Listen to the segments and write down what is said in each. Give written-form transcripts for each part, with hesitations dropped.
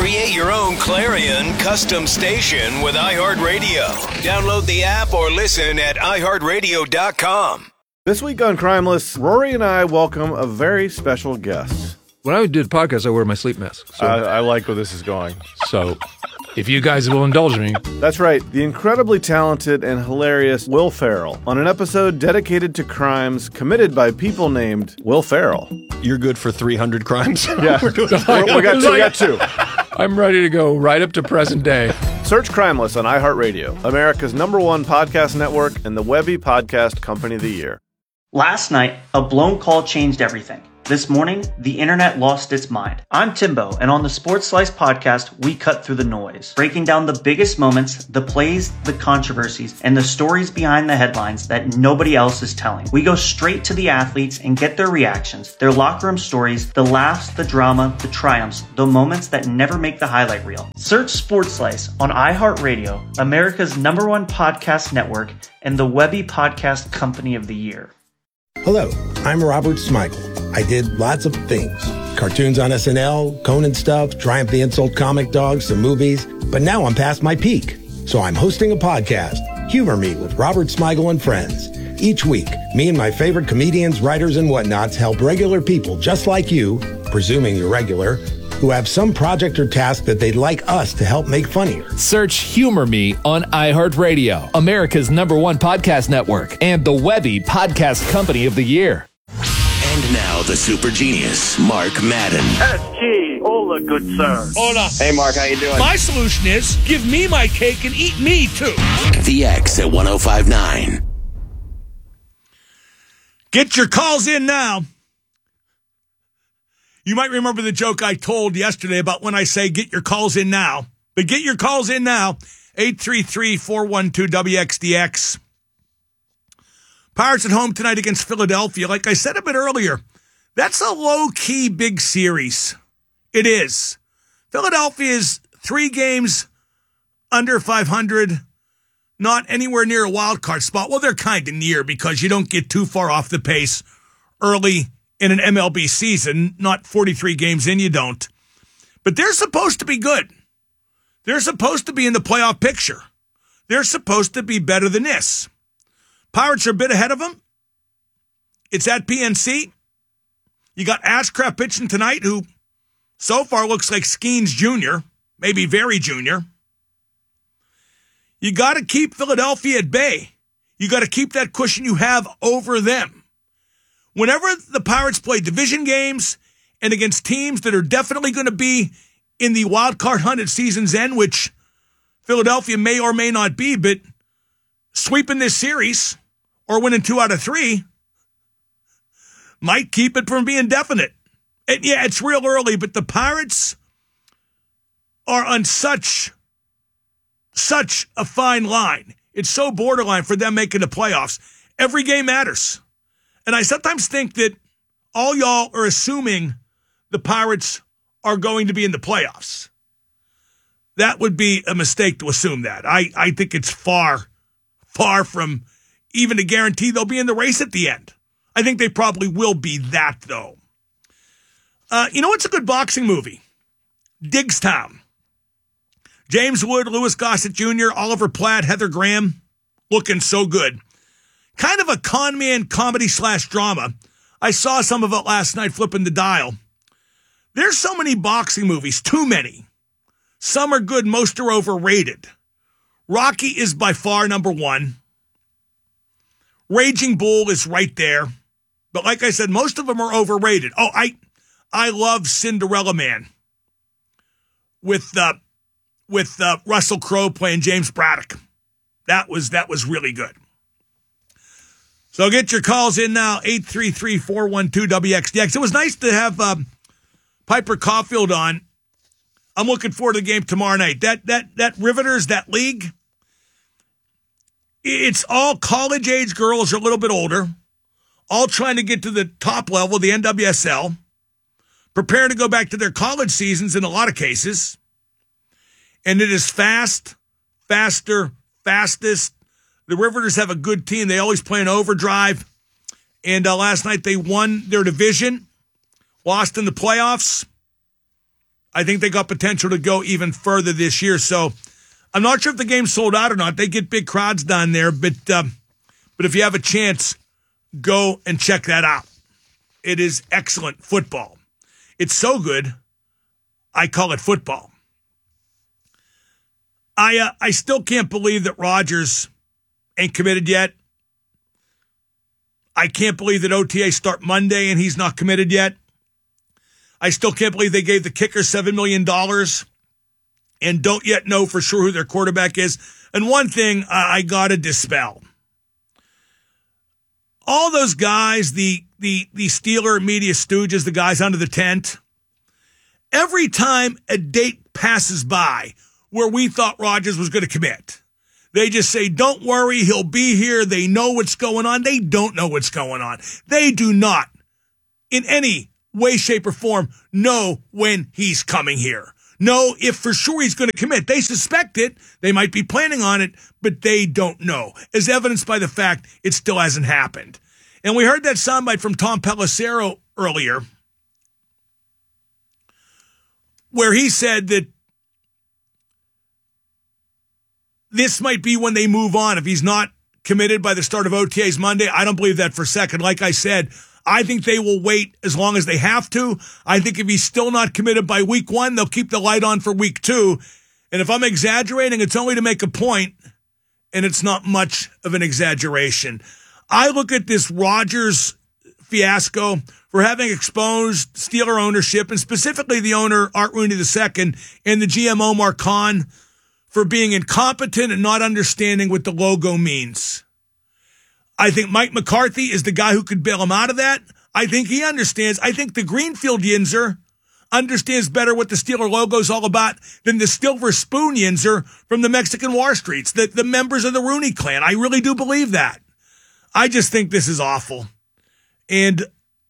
Create your own Clarion custom station with iHeartRadio. Download the app or listen at iHeartRadio.com. This week on Crimeless, Rory and I welcome a very special guest. When I do the podcast, I wear my sleep mask. So, I like where this is going. So, if you guys will indulge me. That's right, the incredibly talented and hilarious Will Ferrell on an episode dedicated to crimes committed by people named Will Ferrell. You're good for 300 crimes? Yeah, we got two. I'm ready to go right up to present day. Search Crimeless on iHeartRadio, America's #1 podcast network and the Webby Podcast Company of the Year. Last night, a blown call changed everything. This morning, the internet lost its mind. I'm Timbo, and on the Sports Slice podcast, we cut through the noise, breaking down the biggest moments, the plays, the controversies, and the stories behind the headlines that nobody else is telling. We go straight to the athletes and get their reactions, their locker room stories, the laughs, the drama, the triumphs, the moments that never make the highlight reel. Search Sports Slice on iHeartRadio, America's #1 podcast network, and the Webby Podcast Company of the Year. Hello, I'm Robert Smigel. I did lots of things. Cartoons on SNL, Conan stuff, Triumph the Insult Comic Dog, some movies. But now I'm past my peak. So I'm hosting a podcast, Humor Me with Robert Smigel and Friends. Each week, me and my favorite comedians, writers, and whatnots help regular people just like you, presuming you're regular, who have some project or task that they'd like us to help make funnier. Search Humor Me on iHeartRadio, America's #1 podcast network, and the Webby Podcast Company of the Year. And now the super genius, Mark Madden. SG, hola, good sir. Hola. Hey, Mark, how you doing? My solution is give me my cake and eat me, too. The X at 105.9. Get your calls in now. You might remember the joke I told yesterday about when I say get your calls in now. But get your calls in now. 833-412-WXDX. Pirates at home tonight against Philadelphia. Like I said a bit earlier, that's a low-key big series. It is. Philadelphia is 3 games under 500, not anywhere near a wild card spot. Well, they're kind of near because you don't get too far off the pace early in an MLB season. Not 43 games in, you don't. But they're supposed to be good. They're supposed to be in the playoff picture. They're supposed to be better than this. Pirates are a bit ahead of them. It's at PNC. You got Ashcraft pitching tonight, who so far looks like Skeens Jr., maybe very junior. You got to keep Philadelphia at bay. You got to keep that cushion you have over them. Whenever the Pirates play division games and against teams that are definitely going to be in the wild card hunt at season's end, which Philadelphia may or may not be, but sweeping this series or winning 2 out of 3 might keep it from being definite. And yeah, it's real early, but the Pirates are on such a fine line. It's so borderline for them making the playoffs. Every game matters. And I sometimes think that all y'all are assuming the Pirates are going to be in the playoffs. That would be a mistake to assume that. I think it's far from even a guarantee they'll be in the race at the end. I think they probably will be that, though. You know what's a good boxing movie? Diggstown. James Wood, Louis Gossett Jr., Oliver Platt, Heather Graham, looking so good. Kind of a con man comedy / drama. I saw some of it last night flipping the dial. There's so many boxing movies, too many. Some are good, most are overrated. Rocky is by far #1. Raging Bull is right there. But like I said, most of them are overrated. Oh, I love Cinderella Man with Russell Crowe playing James Braddock. That was really good. So get your calls in now, 833-412-WXDX. It was nice to have Piper Caulfield on. I'm looking forward to the game tomorrow night. That Riveters, that league, it's all college-age girls or a little bit older, all trying to get to the top level, the NWSL, preparing to go back to their college seasons in a lot of cases. And it is fast, faster, fastest. The Riveters have a good team. They always play an overdrive. And last night they won their division, lost in the playoffs. I think they got potential to go even further this year. So I'm not sure if the game's sold out or not. They get big crowds down there, but if you have a chance, go and check that out. It is excellent football. It's so good, I call it football. I still can't believe that Rodgers ain't committed yet. I can't believe that OTA start Monday and he's not committed yet. I still can't believe they gave the kicker $7 million and don't yet know for sure who their quarterback is. And one thing I got to dispel. All those guys, the Steeler media stooges, the guys under the tent, every time a date passes by where we thought Rodgers was going to commit, they just say, don't worry, he'll be here. They know what's going on. They don't know what's going on. They do not, in any way, shape, or form, know when he's coming here. Know if for sure he's going to commit. They suspect it. They might be planning on it, but they don't know, as evidenced by the fact it still hasn't happened. And we heard that soundbite from Tom Pelissero earlier, where he said that this might be when they move on. If he's not committed by the start of OTAs Monday, I don't believe that for a second. Like I said, I think they will wait as long as they have to. I think if he's still not committed by week 1, they'll keep the light on for week 2. And if I'm exaggerating, it's only to make a point, and it's not much of an exaggeration. I look at this Rodgers fiasco for having exposed Steeler ownership, and specifically the owner, Art Rooney II, and the GM, Omar Khan, for being incompetent and not understanding what the logo means. I think Mike McCarthy is the guy who could bail him out of that. I think he understands. I think the Greenfield Yinzer understands better what the Steeler logo is all about than the Silver Spoon Yinzer from the Mexican War Streets, the members of the Rooney clan. I really do believe that. I just think this is awful. And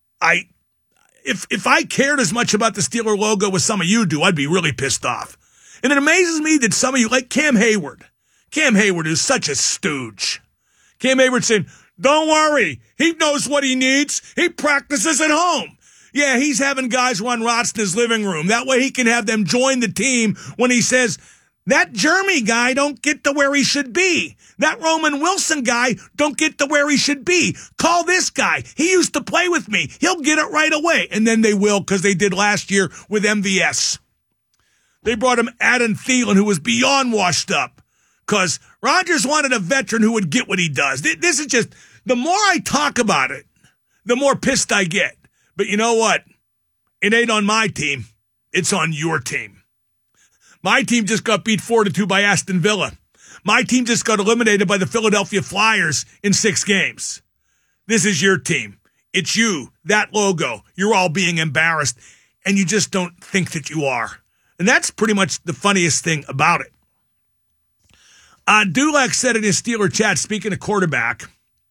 if I cared as much about the Steeler logo as some of you do, I'd be really pissed off. And it amazes me that some of you, like Cam Hayward is such a stooge. Cam Hayward saying, don't worry, he knows what he needs. He practices at home. Yeah, he's having guys run routes in his living room. That way he can have them join the team when he says, that Jeremy guy don't get to where he should be. That Roman Wilson guy don't get to where he should be. Call this guy. He used to play with me. He'll get it right away. And then they will, because they did last year with MVS. They brought him Adam Thielen, who was beyond washed up, because Rodgers wanted a veteran who would get what he does. This is just, the more I talk about it, the more pissed I get. But you know what? It ain't on my team. It's on your team. My team just got beat 4-2 by Aston Villa. My team just got eliminated by the Philadelphia Flyers in 6 games. This is your team. It's you, that logo. You're all being embarrassed, and you just don't think that you are. And that's pretty much the funniest thing about it. Dulac said in his Steeler chat, speaking of quarterback,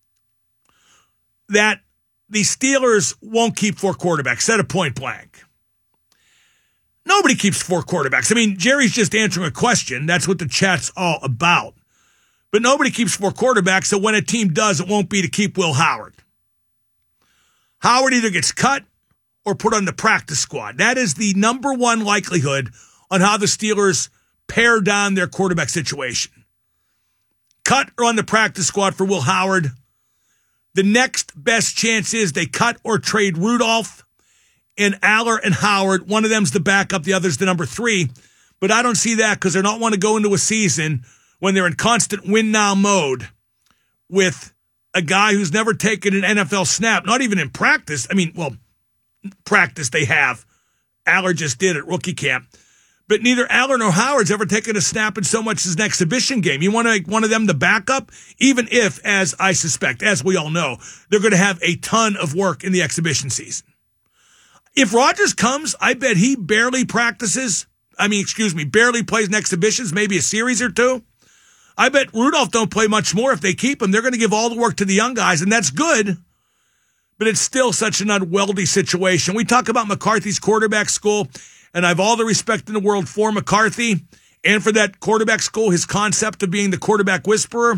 that the Steelers won't keep 4 quarterbacks, said it point blank. Nobody keeps 4 quarterbacks. I mean, Jerry's just answering a question. That's what the chat's all about. But nobody keeps 4 quarterbacks, so when a team does, it won't be to keep Will Howard. Howard either gets cut or put on the practice squad. That is the number one likelihood on how the Steelers pare down their quarterback situation. Cut or on the practice squad for Will Howard. The next best chance is they cut or trade Rudolph and Aller and Howard. One of them's the backup, the other's the number 3. But I don't see that because they're not want to go into a season when they're in constant win-now mode with a guy who's never taken an NFL snap, not even in practice. I mean, well, practice they have. Aller just did at rookie camp. But neither Aller nor Howard's ever taken a snap in so much as an exhibition game. You want to make one of them the backup? Even if, as I suspect, as we all know, they're going to have a ton of work in the exhibition season. If Rodgers comes, I bet he barely practices. Barely plays in exhibitions, maybe a series or 2. I bet Rudolph don't play much more if they keep him. They're going to give all the work to the young guys, and that's good. But it's still such an unwieldy situation. We talk about McCarthy's quarterback school, and I have all the respect in the world for McCarthy and for that quarterback school, his concept of being the quarterback whisperer.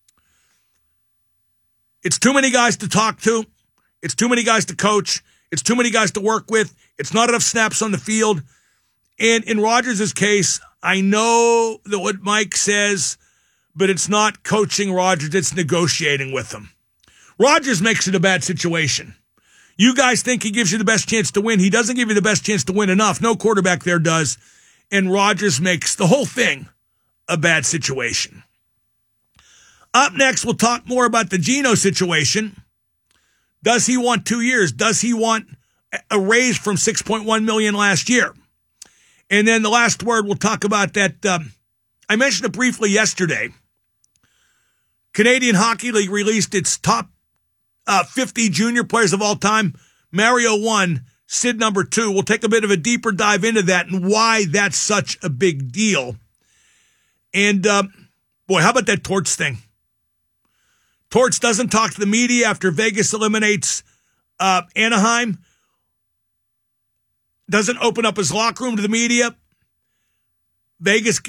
It's too many guys to talk to. It's too many guys to coach. It's too many guys to work with. It's not enough snaps on the field. And in Rodgers' case, I know that what Mike says, but it's not coaching Rodgers, it's negotiating with him. Rodgers makes it a bad situation. You guys think he gives you the best chance to win. He doesn't give you the best chance to win enough. No quarterback there does. And Rodgers makes the whole thing a bad situation. Up next, we'll talk more about the Geno situation. Does he want 2 years? Does he want a raise from $6.1 million last year? And then the last word, we'll talk about that. I mentioned it briefly yesterday. Canadian Hockey League released its top 50 junior players of all time. Mario won, Sid number 2. We'll take a bit of a deeper dive into that and why that's such a big deal. And, boy, how about that Torts thing? Torts doesn't talk to the media after Vegas eliminates Anaheim. Doesn't open up his locker room to the media. Vegas